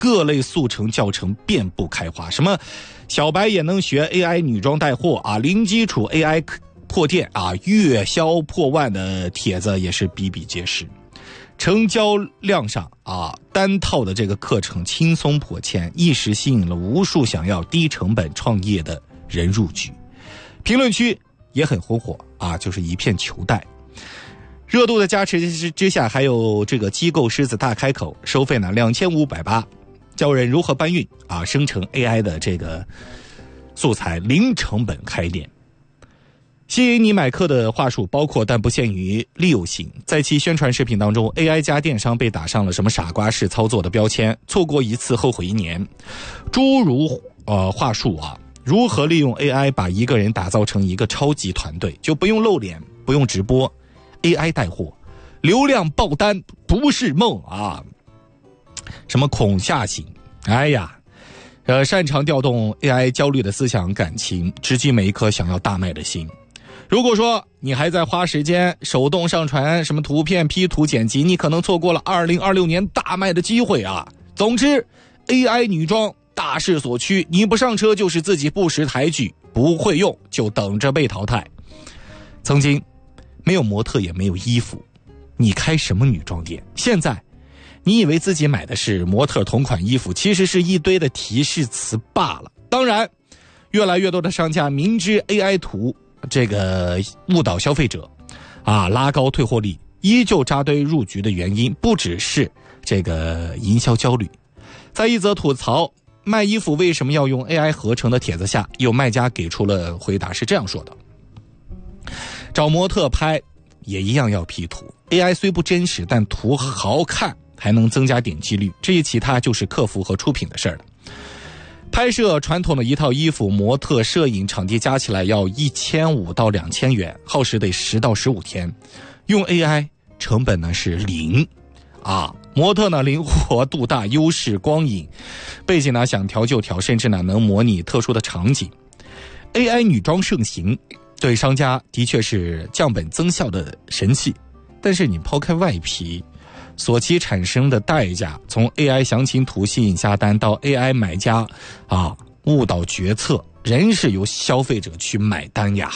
各类速成教程遍布开花，什么小白也能学 AI 女装带货啊，零基础 AI 破店啊，月销破万的帖子也是比比皆是。成交量上啊，单套的这个课程轻松破千，一时吸引了无数想要低成本创业的人入局。评论区也很红火啊，就是一片求带。热度的加持之下，还有这个机构狮子大开口，收费呢2580，教人如何搬运啊，生成 AI 的这个素材，零成本开店。吸引你买课的话术包括但不限于6型，在其宣传视频当中 ，AI 加电商被打上了什么傻瓜式操作的标签，错过一次后悔1年，诸如话术啊，如何利用 AI 把一个人打造成一个超级团队，就不用露脸，不用直播 ，AI 带货，流量爆单不是梦啊！什么恐吓型，哎呀，擅长调动 AI 焦虑的思想感情，直击每一颗想要大卖的心。如果说你还在花时间手动上传什么图片 P 图剪辑，你可能错过了2026年大卖的机会啊！总之 AI 女装大势所趋，你不上车就是自己不识抬举，不会用就等着被淘汰。曾经没有模特也没有衣服，你开什么女装店？现在你以为自己买的是模特同款衣服，其实是一堆的提示词罢了。当然越来越多的商家明知 AI 图这个误导消费者啊，拉高退货率，依旧扎堆入局的原因不只是这个营销焦虑。在一则吐槽卖衣服为什么要用 AI 合成的帖子下，有卖家给出了回答，是这样说的：找模特拍也一样要 P 图， AI 虽不真实，但图好看还能增加点击率，至于其他就是客服和出品的事儿了。拍摄传统的一套衣服，模特、摄影、场地加起来要1500到2000元，耗时得10到15天。用 AI 成本呢是0啊，模特呢灵活度大，优势光影，背景呢想调就调，甚至呢能模拟特殊的场景。AI 女装盛行，对商家的确是降本增效的神器，但是你抛开外皮所其产生的代价，从 AI 详情图吸引下单到 AI 买家啊误导决策，仍是由消费者去买单呀。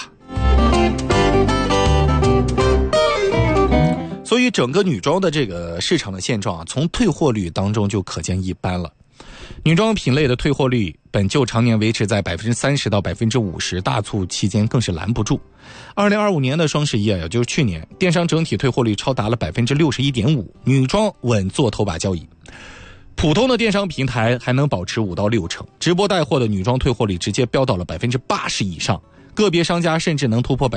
所以整个女装的这个市场的现状啊，从退货率当中就可见一斑了。女装品类的退货率本就常年维持在30%到50%，大促期间更是拦不住。2025年的双11啊，也就是去年，电商整体退货率超达了61.5%，女装稳坐头把交椅。普通的电商平台还能保持5到6成，直播带货的女装退货率直接飙到了80%以上，个别商家甚至能突破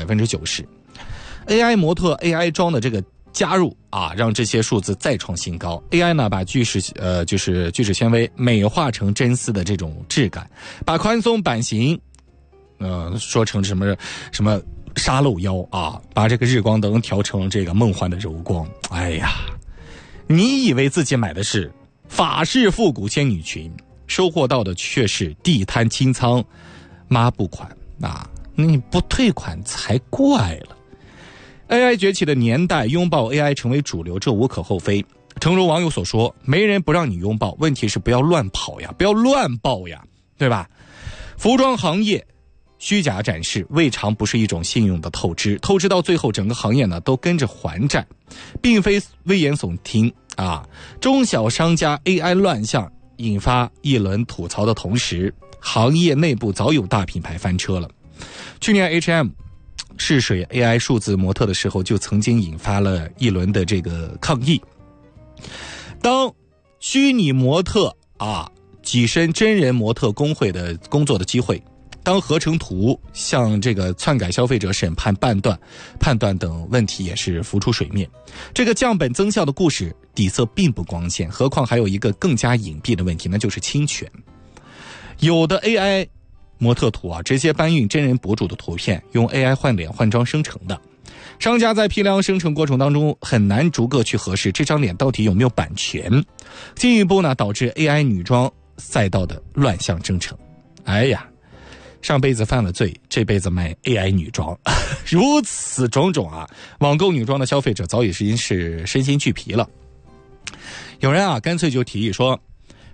90%。AI 模特 AI 装的这个加入啊，让这些数字再创新高。AI 呢，把聚酯纤维美化成真丝的这种质感，把宽松版型，说成什么沙漏腰啊，把这个日光灯调成这个梦幻的柔光。哎呀，你以为自己买的是法式复古仙女裙，收获到的却是地摊清仓抹布款啊！你不退款才怪了。AI 崛起的年代，拥抱 AI 成为主流，这无可厚非。诚如网友所说，没人不让你拥抱，问题是不要乱跑呀，不要乱抱呀，对吧？服装行业虚假展示未尝不是一种信用的透支，透支到最后整个行业呢都跟着还债，并非危言耸听啊。中小商家 AI 乱象引发一轮吐槽的同时，行业内部早有大品牌翻车了。去年 H&M试水 AI 数字模特的时候，就曾经引发了一轮的这个抗议。当虚拟模特啊跻身真人模特工会的工作的机会，当合成图向这个篡改消费者审判判断等问题也是浮出水面，这个降本增效的故事底色并不光鲜。何况还有一个更加隐蔽的问题，那就是侵权。有的 AI模特图啊，直接搬运真人博主的图片，用 AI 换脸换装生成的。商家在批量生成过程当中很难逐个去核实这张脸到底有没有版权，进一步呢导致 AI 女装赛道的乱象生成。哎呀，上辈子犯了罪，这辈子卖 AI 女装，如此种种啊，网购女装的消费者早已是身心俱疲了。有人啊干脆就提议说，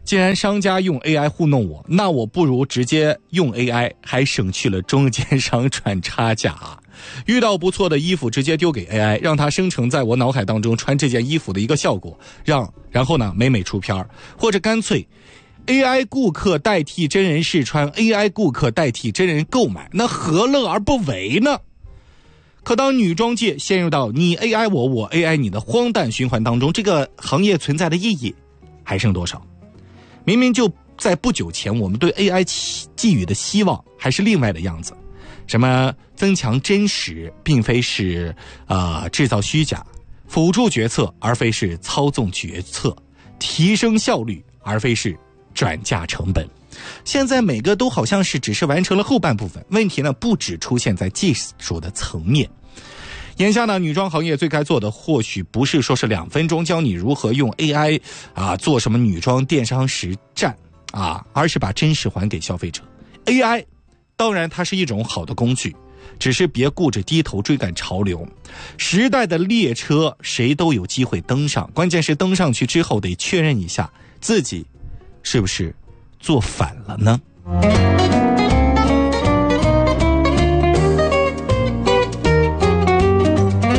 既然商家用 AI 糊弄我，那我不如直接用 AI， 还省去了中间商赚差价啊。遇到不错的衣服，直接丢给 AI， 让它生成在我脑海当中穿这件衣服的一个效果，然后呢美美出片，或者干脆 AI 顾客代替真人试穿， AI 顾客代替真人购买，那何乐而不为呢？可当女装界陷入到你 AI 我，我 AI 你的荒诞循环当中，这个行业存在的意义还剩多少？明明就在不久前，我们对 AI 寄予的希望还是另外的样子，什么增强真实，并非是制造虚假，辅助决策而非是操纵决策，提升效率而非是转嫁成本。现在每个都好像是只是完成了后半部分，问题呢不只出现在技术的层面。眼下呢，女装行业最该做的或许不是说是2分钟教你如何用 AI 做什么女装电商实战而是把真实还给消费者。 AI 当然它是一种好的工具，只是别顾着低头追赶潮流，时代的列车谁都有机会登上，关键是登上去之后得确认一下自己是不是做反了呢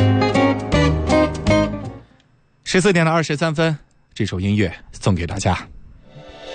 ？14点23分，这首音乐送给大家。